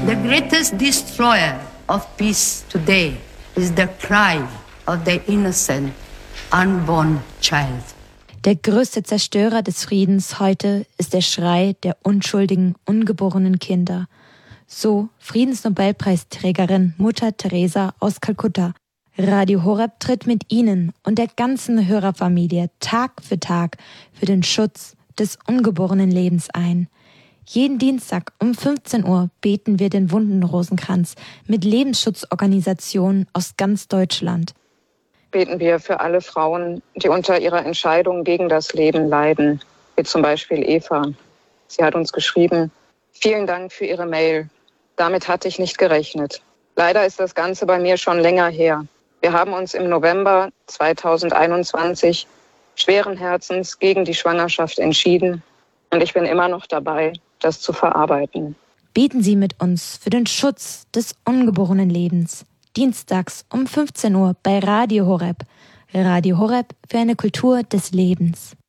The greatest destroyer of peace today is the cry of the innocent, unborn child. Der größte Zerstörer des Friedens heute ist der Schrei der unschuldigen, ungeborenen Kinder. So Friedensnobelpreisträgerin Mutter Teresa aus Kalkutta. Radio Horeb tritt mit Ihnen und der ganzen Hörerfamilie Tag für Tag für den Schutz des ungeborenen Lebens ein. Jeden Dienstag um 15 Uhr beten wir den Wundenrosenkranz mit Lebensschutzorganisationen aus ganz Deutschland. Beten wir für alle Frauen, die unter ihrer Entscheidung gegen das Leben leiden, wie zum Beispiel Eva. Sie hat uns geschrieben: Vielen Dank für Ihre Mail. Damit hatte ich nicht gerechnet. Leider ist das Ganze bei mir schon länger her. Wir haben uns im November 2021 schweren Herzens gegen die Schwangerschaft entschieden und ich bin immer noch dabei, das zu verarbeiten. Beten Sie mit uns für den Schutz des ungeborenen Lebens. Dienstags um 15 Uhr bei Radio Horeb. Radio Horeb für eine Kultur des Lebens.